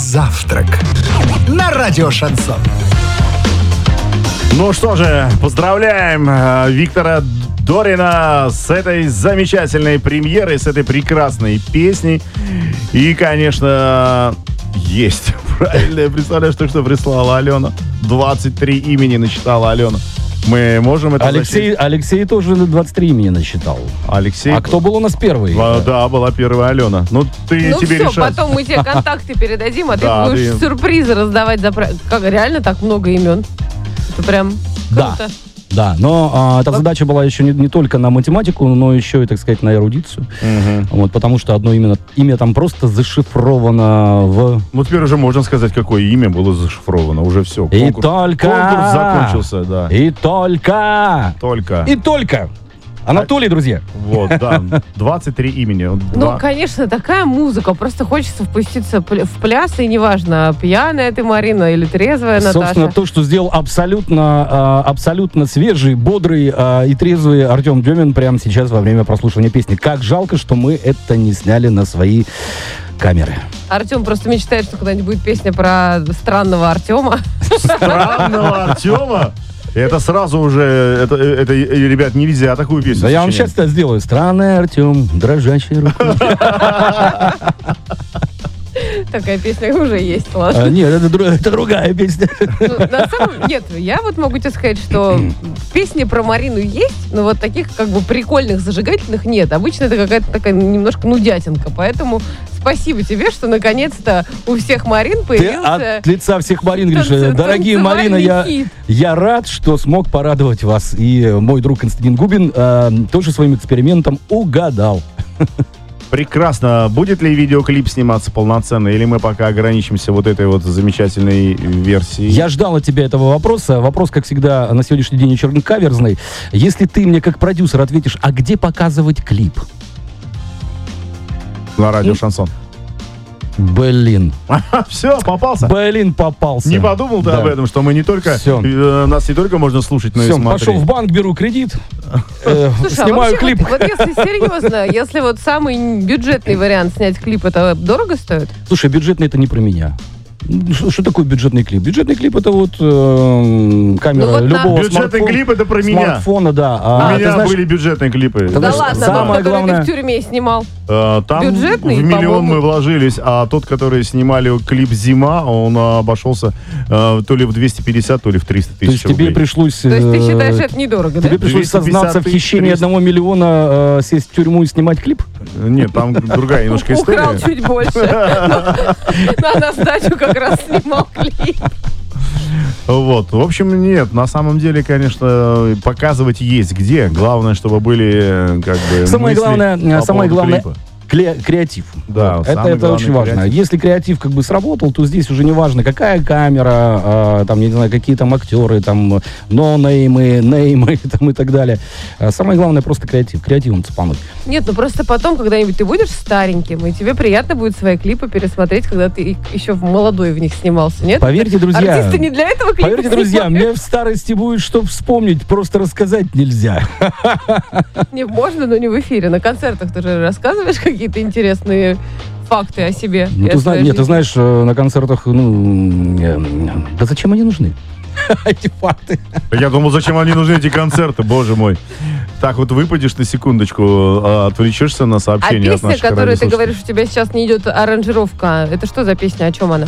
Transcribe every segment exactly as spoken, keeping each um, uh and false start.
Завтрак на радио Шансон. Ну что же, поздравляем э, Виктора Дорина с этой замечательной премьерой, с этой прекрасной песней. И, конечно, есть. Правильно, я представляю, что, что прислала Алена. двадцать три имени насчитала Алена. Мы можем это Алексей, Алексей тоже двадцать три имени насчитал. Алексей. А кто был у нас первый? А, да, была первая Алена. Ну, ты Ну тебе все, решать. потом мы тебе контакты передадим, а ты Да, будешь ты- сюрпризы раздавать. За... пра- Как, реально так много имен? Это прям Да. круто. Да, но а, эта задача была еще не, не только на математику, но еще и, так сказать, на эрудицию. Мгм. Вот, потому что одно имя, имя там просто зашифровано в... Ну, теперь уже можно сказать, какое имя было зашифровано. Уже все. И Конкурс, только... конкурс закончился, да. И только... Только. И только... Анатолий, друзья. Вот, да. двадцать три имени. Ну, Два- конечно, такая музыка. Просто хочется впуститься пл- в пляс, и неважно, пьяная ты, Марина, или трезвая Наташа. Собственно, то, что сделал абсолютно, а, абсолютно свежий, бодрый а, и трезвый Артем Демин прямо сейчас во время прослушивания песни. Как жалко, что мы это не сняли на свои камеры. Артем просто мечтает, что когда-нибудь будет песня про странного Артема. Странного Артема? Это сразу уже, это, это, ребят, нельзя такую песню Да я вам сочинять. сейчас это сделаю. Странный Артем, дрожащей рукой. Такая песня уже есть, ладно. А, Нет, это дру- это другая песня. Ну, на самом... Нет, я вот могу тебе сказать, что песни про Марину есть, но вот таких как бы прикольных, зажигательных нет. Обычно это какая-то такая немножко нудятинка. Поэтому спасибо тебе, что наконец-то у всех Марин Ты появился... от лица всех Марин говоришь, танц- дорогие Марина, я, танцевальный хит. я рад, что смог порадовать вас. И мой друг Константин Губин э, тоже своим экспериментом угадал. Прекрасно. Будет ли видеоклип сниматься полноценно, или мы пока ограничимся вот этой вот замечательной версией? Я ждал от тебя этого вопроса. Вопрос, как всегда, на сегодняшний день очень каверзный. Если ты мне как продюсер ответишь, а где показывать клип? На радио Шансон. Блин. Все, попался. Блин, попался. Не подумал ты Да. об этом, что мы не только... Всё. э, нас не только можно слушать, но и Все, смотреть. пошел в банк, беру кредит, э, Слушай, а снимаю вообще, клип. Вот, вот если серьезно, если вот самый бюджетный вариант снять клип, это дорого стоит? Слушай, бюджетный это не про меня. Что, что такое бюджетный клип? Бюджетный клип это вот э, камера Ну вот на- любого Бюджетный смартфона. клип это про меня. Смартфона, да. У А, ты меня знаешь, были бюджетные клипы. Да Да знаешь, ладно, самое тот, который главное- ты в тюрьме снимал. Э, Там Бюджетный, в миллион по-моему. мы вложились, а тот, который снимали клип «Зима», он э, обошелся э, то ли в двести пятьдесят, то ли в триста то есть тысяч тебе рублей. пришлось... То есть ты э, считаешь, это недорого, да? Тебе пришлось двести пятьдесят сознаться в тысяч, хищении триста. одного миллиона, э, сесть в тюрьму и снимать клип? Нет, там другая немножко Украл история. чуть больше. Но на сдачу как раз снимал клип. Вот. В общем, нет, на самом деле, конечно, показывать есть где. Главное, чтобы были э, как бы Самое мысли главное, по самое поводу главное, клипа. кле- креатив. Да, Вот. самый это, это главный очень важно. креатив. Если креатив как бы сработал, то здесь уже не важно, какая камера, а, там, я не знаю, какие там актеры, там, но-неймы, неймы там, и так далее. А самое главное просто креатив. Креативом цепануть. Нет, ну просто потом когда-нибудь ты будешь стареньким, и тебе приятно будет свои клипы пересмотреть, когда ты еще в молодой в них снимался, нет? Поверьте, друзья, Артисты не для этого клипы поверьте, друзья, снимают. мне в старости будет что вспомнить, просто рассказать нельзя. Не, можно, но не в эфире. На концертах ты же рассказываешь какие-то интересные факты о себе. Ну, и ты о зна- своей нет, ты жизни. знаешь, э, на концертах, ну, э, да зачем они нужны? Эти факты. Я думал, зачем они нужны, эти концерты, боже мой. Так, вот выпадешь на секундочку, а, отвлечешься на А сообщение от песня, наших которую ты радиослушателей. говоришь, у тебя сейчас не идет аранжировка, это что за песня, о чем она?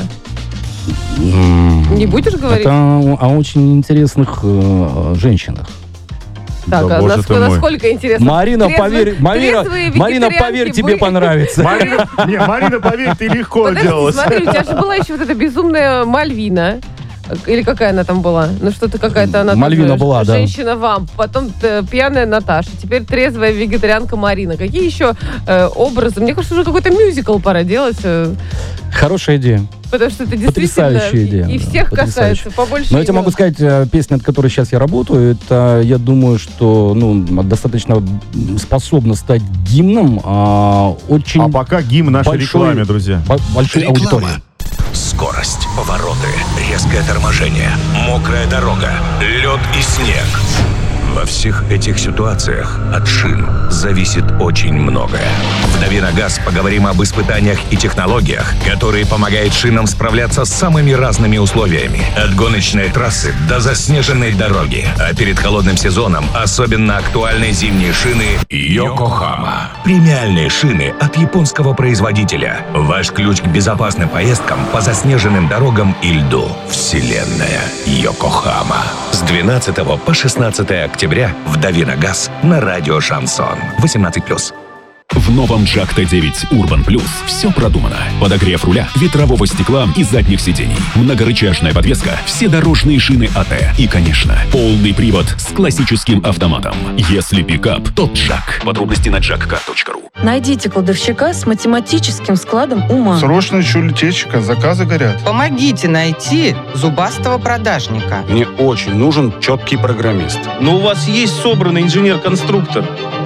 Не будешь говорить? Это о очень интересных э, женщинах. Так, Да, а боже наск- ты мой. насколько интересно? Марина, Трезвые- поверь, Марина, трезвые Марина, вегетарианки поверь, тебе были. понравится. Марина, не, Марина, поверь, ты легко Подожди, делалась. смотри, у тебя же была еще вот эта безумная Мальвина. Или какая она там была? Ну что-то какая-то она Мальвина тоже была, да. женщина-вамп. Потом э, пьяная Наташа. Теперь трезвая вегетарианка Марина. Какие еще э, образы? Мне кажется, уже какой-то мюзикл пора делать. э, Хорошая идея. потому что это действительно Потрясающая и- идея, и да, всех потрясающе. касается. Побольше Но я тебе имен. могу сказать, э, песня, над которой сейчас я работаю, это, я думаю, что ну, достаточно способна стать гимном а, очень А пока гимн нашей большой- рекламе, друзья. бо- большой Реклама. аудитории. Скорость, повороты, резкое торможение, мокрая дорога, лед и снег. Во всех этих ситуациях от шин зависит очень многое. В «Дави на газ» поговорим об испытаниях и технологиях, которые помогают шинам справляться с самыми разными условиями. От гоночной трассы до заснеженной дороги. А перед холодным сезоном особенно актуальны зимние шины «Йокохама». Премиальные шины от японского производителя. Ваш ключ к безопасным поездкам по заснеженным дорогам и льду. Вселенная «Йокохама». С двенадцатого по шестнадцатое октября в «Дави на газ» на радио «Шансон». восемнадцать плюс. В новом Джак Т девять Urban Plus все продумано. Подогрев руля, ветрового стекла и задних сидений. Многорычажная подвеска, все дорожные шины АТ. И, конечно, полный привод с классическим автоматом. Если пикап, то Джак. Подробности на джак кар точка ру. Найдите кладовщика с математическим складом ума. Срочно ищу литейщика, заказы горят. Помогите найти зубастого продажника. Мне очень нужен четкий программист. Но у вас есть собранный инженер-конструктор.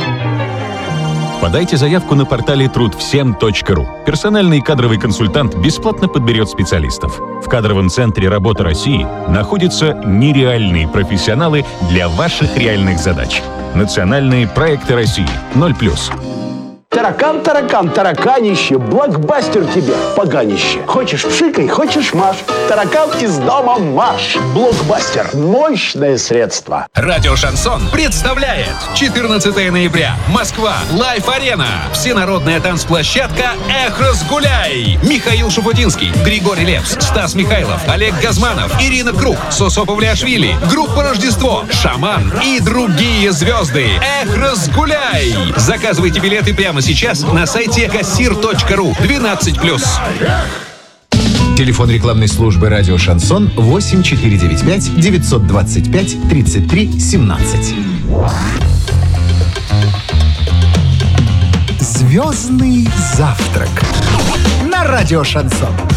Подайте заявку на портале труд всем точка ру. Персональный кадровый консультант бесплатно подберет специалистов. В кадровом центре «Работа России» находятся нереальные профессионалы для ваших реальных задач. Национальные проекты России. ноль плюс. Таракан, таракан, тараканище, блокбастер тебе, поганище. Хочешь пшикай, хочешь маш. Таракан из дома марш. Блокбастер. Мощное средство. Радио «Шансон» представляет четырнадцатого ноября. Москва. Лайф-арена. Всенародная танцплощадка «Эх, разгуляй». Михаил Шуфутинский, Григорий Лепс, Стас Михайлов, Олег Газманов, Ирина Круг, Сосо Павлиашвили, группа «Рождество», «Шаман» и другие звезды. «Эх, разгуляй». Заказывайте билеты прямо сейчас на сайте кассир точка ру. двенадцать плюс. Телефон рекламной службы «Радио Шансон» восемь четыре девять пять девятьсот двадцать пять тридцать три семнадцать. Звездный завтрак на радио «Шансон».